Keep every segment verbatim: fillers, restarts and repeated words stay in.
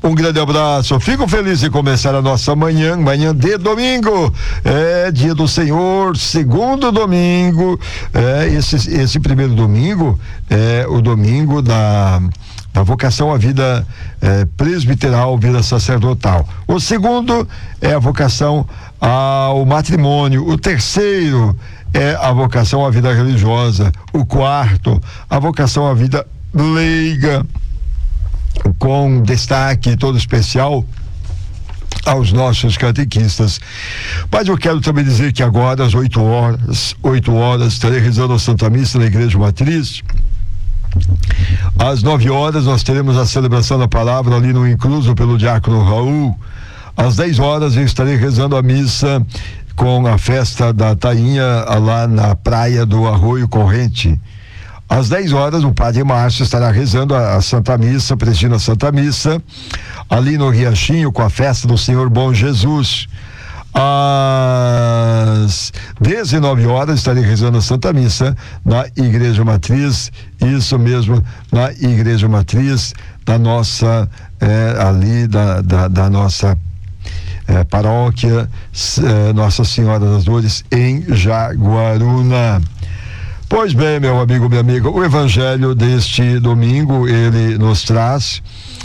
Um grande abraço, fico feliz de começar a nossa manhã, manhã de domingo, é dia do Senhor, segundo domingo, é, esse, esse primeiro domingo é o domingo da, da vocação à vida é, presbiteral, vida sacerdotal. O segundo é a vocação ao matrimônio, o terceiro é a vocação à vida religiosa, o quarto, a vocação à vida leiga, com destaque todo especial aos nossos catequistas. Mas eu quero também dizer que agora às oito horas, oito horas, estarei rezando a Santa Missa na Igreja Matriz. Às nove horas nós teremos a celebração da palavra ali no Incluso pelo diácono Raul. Às dez horas eu estarei rezando a missa com a festa da Tainha lá na praia do Arroio Corrente. Às dez horas, o Padre Márcio estará rezando a, a Santa Missa, presidindo a Santa Missa, ali no Riachinho, com a festa do Senhor Bom Jesus. Às dezenove horas, estarei rezando a Santa Missa na Igreja Matriz, isso mesmo, na Igreja Matriz da nossa, é, ali da, da, da nossa é, paróquia, é, Nossa Senhora das Dores, em Jaguaruna. Pois bem, meu amigo, minha amiga, o evangelho deste domingo, ele nos traz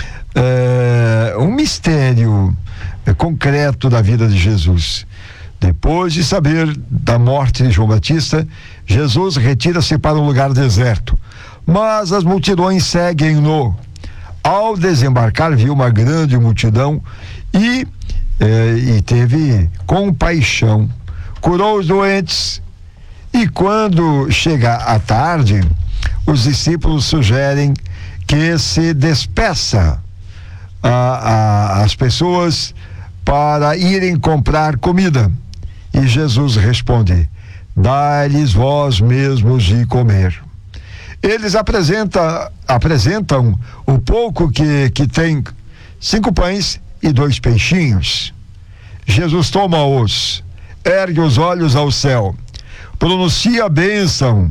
é, um mistério é, concreto da vida de Jesus. Depois de saber da morte de João Batista, Jesus retira-se para um lugar deserto, mas as multidões seguem-no. Ao desembarcar, viu uma grande multidão e, é, e teve compaixão, curou os doentes. E quando chega a tarde, os discípulos sugerem que se despeça a, a, as pessoas para irem comprar comida. E Jesus responde: dai-lhes vós mesmos de comer. Eles apresenta, apresentam o pouco que, que tem, cinco pães e dois peixinhos. Jesus toma-os, ergue os olhos ao céu, pronuncia a bênção,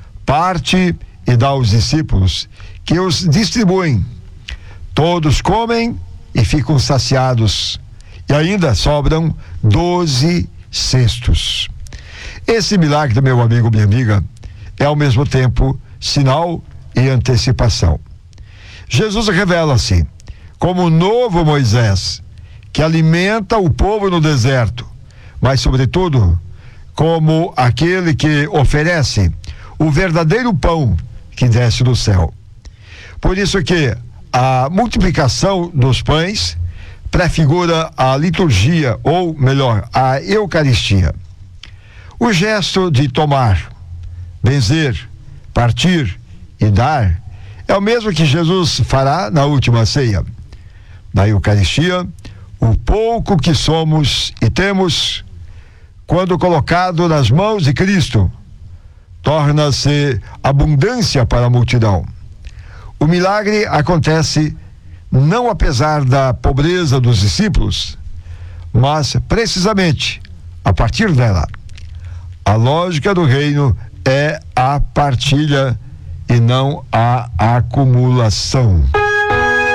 parte e dá aos discípulos, que os distribuem. Todos comem e ficam saciados, e ainda sobram doze cestos. Esse milagre, meu amigo, minha amiga, é ao mesmo tempo sinal e antecipação. Jesus revela-se como o novo Moisés, que alimenta o povo no deserto, mas sobretudo como aquele que oferece o verdadeiro pão que desce do céu. Por isso que a multiplicação dos pães prefigura a liturgia, ou melhor, a Eucaristia. O gesto de tomar, benzer, partir e dar é o mesmo que Jesus fará na última ceia. Na Eucaristia, o pouco que somos e temos, quando colocado nas mãos de Cristo, torna-se abundância para a multidão. O milagre acontece não apesar da pobreza dos discípulos, mas precisamente a partir dela. A lógica do reino é a partilha e não a acumulação.